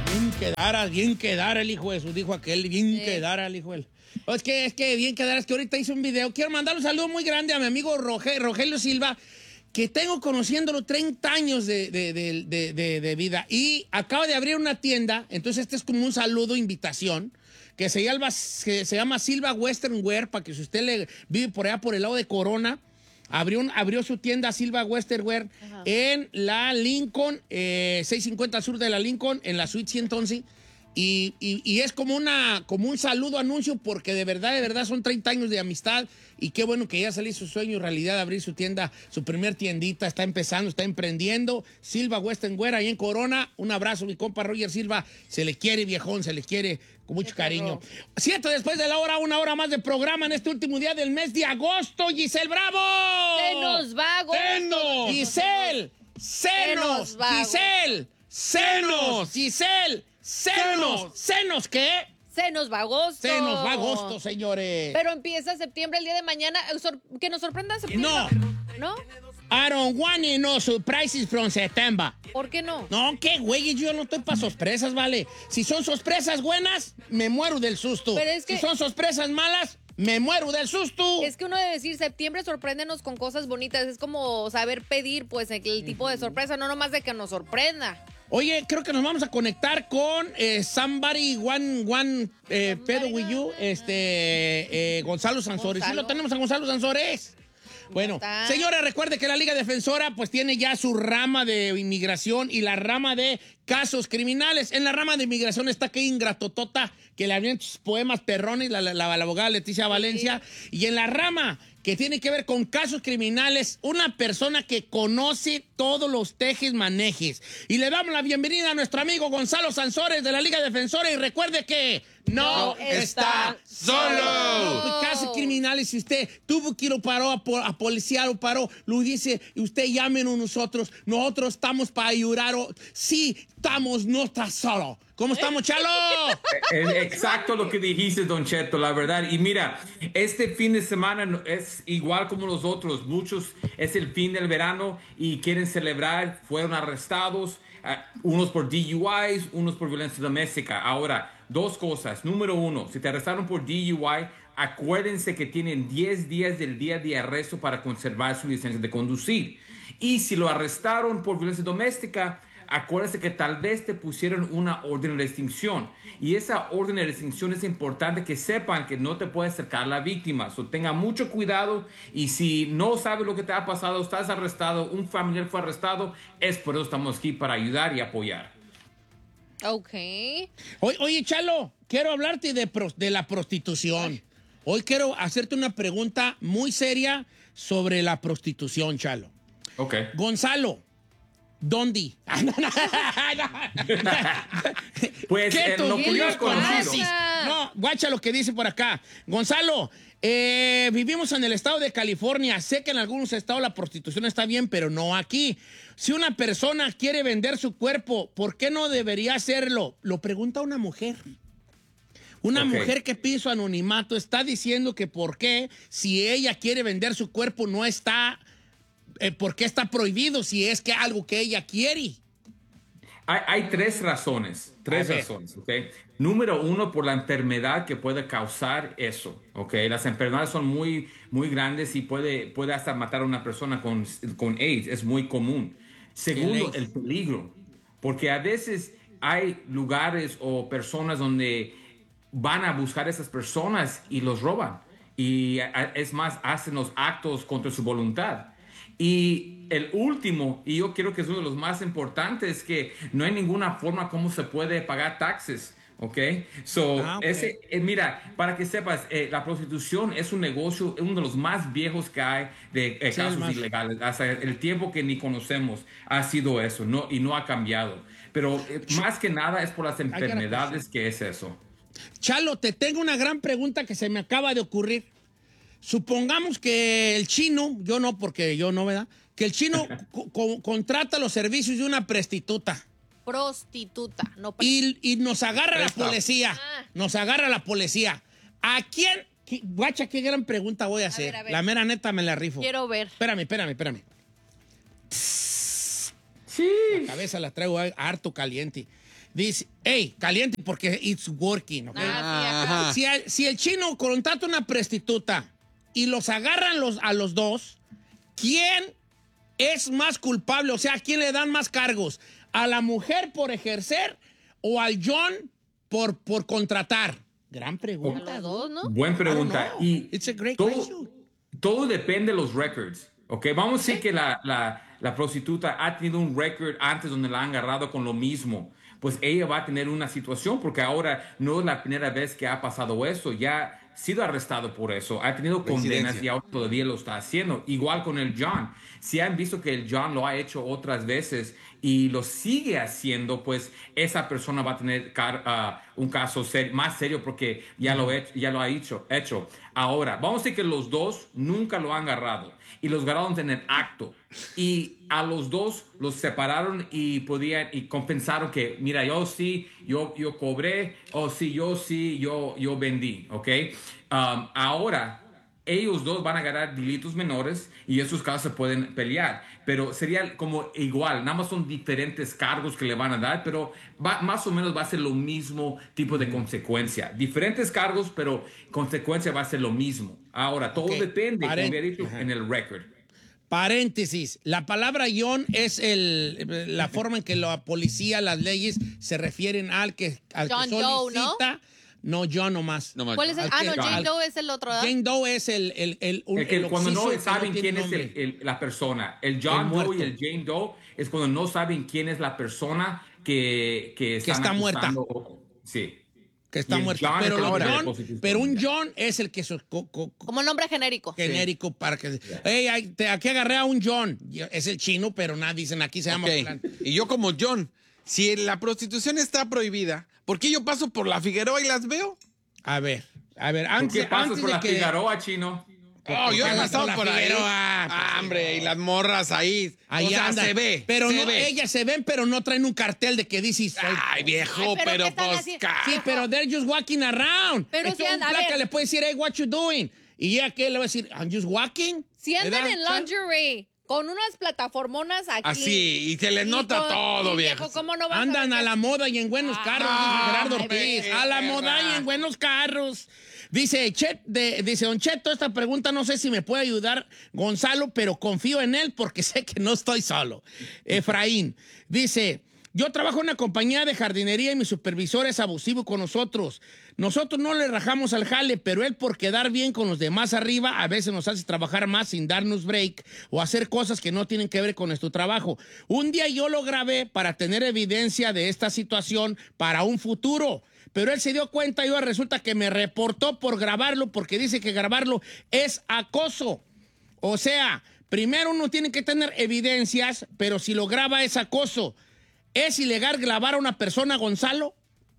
Bien quedara el hijo de su, dijo aquel, bien quedara el hijo de él. Es que bien quedara, es que ahorita hice un video. Quiero mandar un saludo muy grande a mi amigo Rogelio Silva, que tengo conociéndolo 30 años de vida. Y acaba de abrir una tienda, entonces este es como un saludo, invitación, que se llama Silva Western Wear, para que si usted le vive por allá por el lado de Corona, abrió su tienda Silva Western Wear en la Lincoln, 650 sur de la Lincoln, en la suite 111. Y es como un saludo anuncio, porque de verdad son 30 años de amistad, y qué bueno que ya salió su sueño realidad de abrir su tienda, su primer tiendita, está empezando, está emprendiendo. Silva Western Wear ahí en Corona. Un abrazo, mi compa Roger Silva, se le quiere, viejón, se le quiere con mucho cariño. 7 después de la hora, una hora más de programa en este último día del mes de agosto. Giselle Bravo. Se nos va agosto. Giselle, senos, Giselle, senos, Giselle. ¿Senos qué? Se nos va agosto. Se nos va agosto, señores. Pero empieza septiembre el día de mañana. Que nos sorprenda septiembre. ¿No? I don't want no surprises from September. ¿Por qué no? No, qué güey, yo no estoy para sorpresas, vale. Si son sorpresas buenas, me muero del susto. Pero es que... Si son sorpresas malas, me muero del susto. Es que uno debe decir, septiembre sorpréndenos con cosas bonitas. Es como saber pedir, pues, el tipo de sorpresa, no nomás de que nos sorprenda. Oye, creo que nos vamos a conectar con Somebody One Pedo With You, Gonzalo Sansores. Sí, lo tenemos a Gonzalo Sansores. Bueno, señora, recuerde que la Liga Defensora pues tiene ya su rama de inmigración y la rama de casos criminales. En la rama de inmigración está que ingratotota, que le habían sus poemas perrones, la abogada Leticia Valencia. Y en la rama que tiene que ver con casos criminales, una persona que conoce todos los tejes manejes. Y le damos la bienvenida a nuestro amigo Gonzalo Sansores de la Liga Defensora. Y recuerde que no está solo. Casos criminales, si usted tuvo que ir a policía o paró, lo dice, y usted llámenos nosotros estamos para ayudar. Sí, no está solo. ¿Cómo estamos, Chalo? Exacto lo que dijiste, Don Cheto, la verdad. Y mira, este fin de semana es igual como los otros. Muchos es el fin del verano y quieren celebrar. Fueron arrestados, unos por DUIs, unos por violencia doméstica. Ahora, dos cosas. Número uno, si te arrestaron por DUI, acuérdense que tienen 10 días del día de arresto para conservar su licencia de conducir. Y si lo arrestaron por violencia doméstica, acuérdense que tal vez te pusieron una orden de restricción. Y esa orden de restricción es importante que sepan que no te puede acercar a la víctima. So, tenga mucho cuidado. Y si no sabes lo que te ha pasado, estás arrestado, un familiar fue arrestado, es por eso estamos aquí para ayudar y apoyar. Ok. Oye, Chalo, quiero hablarte de la prostitución. Hoy quiero hacerte una pregunta muy seria sobre la prostitución, Chalo. Ok. Gonzalo, ¿dónde? Pues lo conoces. No, guacha lo que dice por acá. Gonzalo, vivimos en el estado de California. Sé que en algunos estados la prostitución está bien, pero no aquí. Si una persona quiere vender su cuerpo, ¿por qué no debería hacerlo? Lo pregunta una mujer. Una mujer que pide su anonimato está diciendo que por qué, si ella quiere vender su cuerpo, no está... ¿por qué está prohibido si es que algo que ella quiere? Hay tres razones, ¿ok? Número uno, por la enfermedad que puede causar eso, ¿ok? Las enfermedades son muy, muy grandes y puede hasta matar a una persona con AIDS, es muy común. Segundo, el peligro, porque a veces hay lugares o personas donde van a buscar a esas personas y los roban. Y es más, hacen los actos contra su voluntad. Y el último, y yo creo que es uno de los más importantes, que no hay ninguna forma como se puede pagar taxes, ¿ok? Mira, para que sepas, la prostitución es un negocio, uno de los más viejos que hay de casos ilegales. Hasta el tiempo que ni conocemos ha sido eso, y no ha cambiado. Pero más que nada es por las enfermedades que es eso. Chalo, te tengo una gran pregunta que se me acaba de ocurrir. Supongamos que el chino, yo no, porque yo no, ¿verdad? Que el chino contrata los servicios de una prostituta. No y nos agarra la policía. Nos agarra la policía. ¿A quién? Guacha, qué gran pregunta voy a hacer. A ver. La mera neta me la rifo. Quiero ver. Espérame. Sí. La cabeza la traigo harto caliente. Dice, hey, caliente porque it's working, ¿ok? Ah, sí, acá. Si el chino contrata una prostituta y los agarran a los dos, ¿quién es más culpable? O sea, ¿a quién le dan más cargos? ¿A la mujer por ejercer o al John por contratar? Gran pregunta. A los dos, ¿no? Buena pregunta. Y It's a great question. todo depende de los records. ¿Ok? Vamos a decir que la prostituta ha tenido un record antes donde la han agarrado con lo mismo. Pues ella va a tener una situación porque ahora no es la primera vez que ha pasado eso. Ya ha sido arrestado por eso. Ha tenido condenas y ahora todavía lo está haciendo. Igual con el John. Si han visto que el John lo ha hecho otras veces y lo sigue haciendo, pues esa persona va a tener un caso más serio porque ya lo ha hecho. Ahora, vamos a decir que los dos nunca lo han agarrado y los agarraron en el acto y a los dos los separaron y compensaron que, mira, yo cobré, o sí, yo vendí, ¿ok? Ahora, ellos dos van a ganar delitos menores y esos casos se pueden pelear, pero sería como igual, nada más son diferentes cargos que le van a dar, pero más o menos va a ser lo mismo tipo de consecuencia. Diferentes cargos, pero consecuencia va a ser lo mismo. Ahora, todo depende, como había dicho, en el record. Paréntesis, la palabra John es la forma en que la policía, las leyes se refieren al que John Doe, ¿no? No, John nomás. ¿Cuál es el? No, Jane Doe es el otro, ¿verdad? Jane Doe es el cuando no occiso saben que quién no es tiene la persona. El John Doe y el Jane Doe es cuando no saben quién es la persona que está muerta. Sí. Que está muerta. Pero un John es el que... Como nombre genérico. Genérico para que... Hey, aquí agarré a un John. Es el chino, pero nada, dicen aquí se llama... Y yo como John, si la prostitución está prohibida, ¿por qué yo paso por la Figueroa y las veo? A ver, ¿Por qué pasas por la Figueroa, chino? Oh, yo he pasado por ahí. Hombre, y las morras ahí. Ahí o sea, andan. se ve. Pero se ve. ellas se ven, pero no traen un cartel de que dice... Ay, viejo, Ay, pero pero ¿qué están pues... haciendo? Sí, pero they're just walking around. Pero Esto si un a placa ver. le puede decir, hey, what you doing? Y ella que le va a decir, I'm just walking. Si andan ¿verdad? en lingerie con unas plataformonas aquí. Así, y se les nota todo, viejo. ¿Cómo no vas Andan a a la moda y en buenos carros, dice Gerardo ay, Ortiz. A la moda y en buenos carros. Dice Don Cheto, esta pregunta no sé si me puede ayudar Gonzalo, pero confío en él porque sé que no estoy solo. Efraín dice, yo trabajo en una compañía de jardinería y mi supervisor es abusivo con nosotros. Nosotros no le rajamos al jale, pero él por quedar bien con los demás arriba a veces nos hace trabajar más sin darnos break o hacer cosas que no tienen que ver con nuestro trabajo. Un día yo lo grabé para tener evidencia de esta situación para un futuro. Pero él se dio cuenta y ahora resulta que me reportó por grabarlo porque dice que grabarlo es acoso. O sea, primero uno tiene que tener evidencias, pero si lo graba es acoso. ¿Es ilegal grabar a una persona, Gonzalo?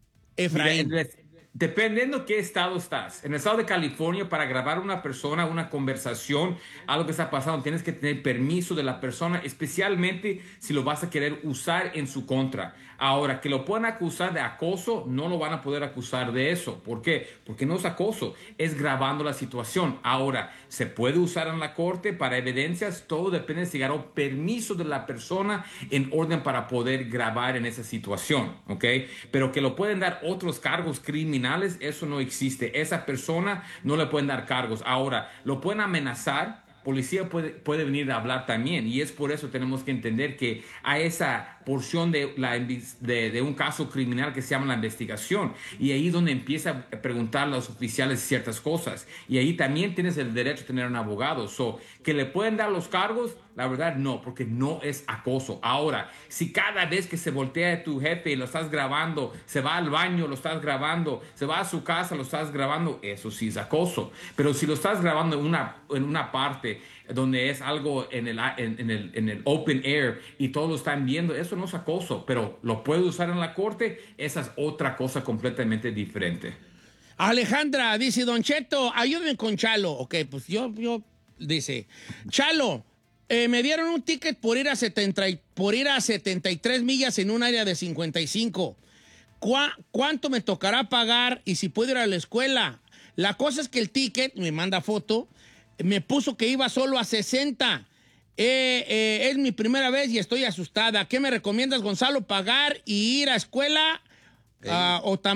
Efraín. Dependiendo qué estado estás. En el estado de California, para grabar a una persona, una conversación, algo que está pasando, tienes que tener permiso de la persona, especialmente si lo vas a querer usar en su contra. Ahora, que lo puedan acusar de acoso, no lo van a poder acusar de eso. ¿Por qué? Porque no es acoso, es grabando la situación. Ahora, ¿se puede usar en la corte para evidencias? Todo depende de si ganó permiso de la persona en orden para poder grabar en esa situación, ¿ok? Pero que lo pueden dar otros cargos criminales, eso no existe. Esa persona no le pueden dar cargos. Ahora, lo pueden amenazar. Policía puede venir a hablar también y es por eso tenemos que entender que hay esa porción de un caso criminal que se llama la investigación y ahí es donde empieza a preguntar a los oficiales ciertas cosas y ahí también tienes el derecho a tener un abogado. Que le pueden dar los cargos, la verdad no, porque no es acoso. Ahora, si cada vez que se voltea tu jefe y lo estás grabando, se va al baño, lo estás grabando, se va a su casa, lo estás grabando, eso sí es acoso. Pero si lo estás grabando en una parte donde es algo en el open air y todos lo están viendo, eso no es acoso, pero lo puedes usar en la corte, esa es otra cosa completamente diferente. Alejandra dice, Don Cheto, ayúdenme con Chalo. Ok, pues yo dice, Chalo, me dieron un ticket por ir a 73 millas en un área de 55. ¿Cuánto me tocará pagar y si puedo ir a la escuela? La cosa es que el ticket, me manda foto, me puso que iba solo a 60. Es mi primera vez y estoy asustada. ¿Qué me recomiendas, Gonzalo? ¿Pagar y ir a escuela? O también